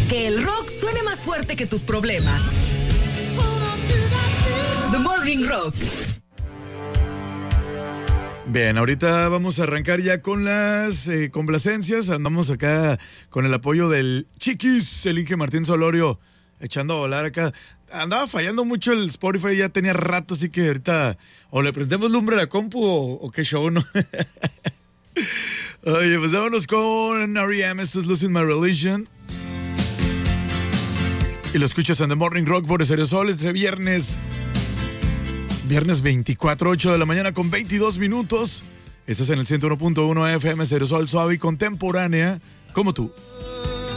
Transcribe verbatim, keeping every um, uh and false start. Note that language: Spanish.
que el rock suene más fuerte que tus problemas. The Morning Rock. Bien, ahorita vamos a arrancar ya con las eh, complacencias. Andamos acá con el apoyo del Chiquis, el Inge Martín Solorio, echando a volar acá. Andaba fallando mucho el Spotify, ya tenía rato, así que ahorita o le prendemos lumbre a la compu o, o qué show, ¿no? Oye, pues vámonos con R E M, esto es Losing My Religion. Y lo escuchas en The Morning Rock por Stereo Sol este viernes. Viernes veinticuatro, ocho de la mañana con veintidós minutos. Estás en el ciento uno punto uno F M Stereo Sol, suave y contemporánea, como tú.